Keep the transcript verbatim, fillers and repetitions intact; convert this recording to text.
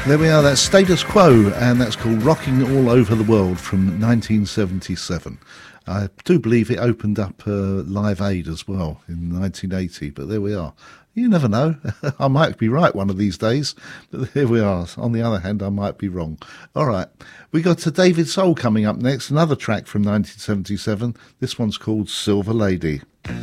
There we are, that's Status Quo, and that's called Rocking All Over the World from nineteen seventy-seven. I do believe it opened up uh, Live Aid as well in nineteen eighty, but there we are. You never know. I might be right one of these days, but here we are. On the other hand, I might be wrong. All right, we got to David Soul coming up next, another track from nineteen seventy-seven. This one's called Silver Lady.